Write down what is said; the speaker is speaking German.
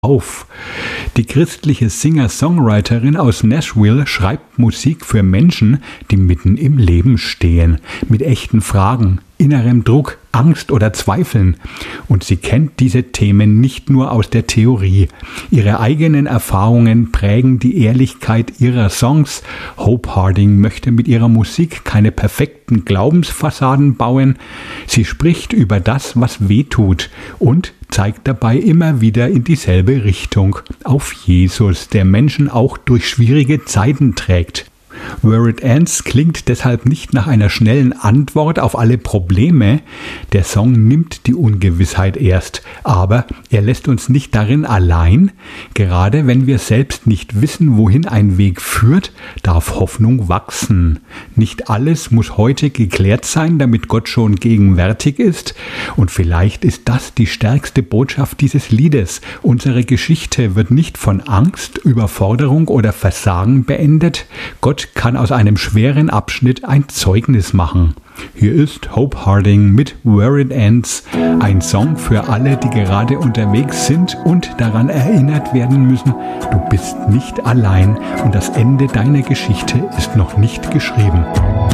auf. Die christliche Singer-Songwriterin aus Nashville schreibt Musik für Menschen, die mitten im Leben stehen, mit echten Fragen, innerem Druck, Angst oder Zweifeln. Und sie kennt diese Themen nicht nur aus der Theorie. Ihre eigenen Erfahrungen prägen die Ehrlichkeit ihrer Songs. Hope Harding möchte mit ihrer Musik keine perfekten Glaubensfassaden bauen. Sie spricht über das, was weh tut und zeigt dabei immer wieder in dieselbe Richtung, auf Jesus, der Menschen auch durch schwierige Zeiten trägt. Where It Ends klingt deshalb nicht nach einer schnellen Antwort auf alle Probleme. Der Song nimmt die Ungewissheit erst, aber er lässt uns nicht darin allein. Gerade wenn wir selbst nicht wissen, wohin ein Weg führt, darf Hoffnung wachsen. Nicht alles muss heute geklärt sein, damit Gott schon gegenwärtig ist. Und vielleicht ist das die stärkste Botschaft dieses Liedes. Unsere Geschichte wird nicht von Angst, Überforderung oder Versagen beendet. Gott kann aus einem schweren Abschnitt ein Zeugnis machen. Hier ist Hope Harding mit Where It Ends, ein Song für alle, die gerade unterwegs sind und daran erinnert werden müssen, du bist nicht allein und das Ende deiner Geschichte ist noch nicht geschrieben.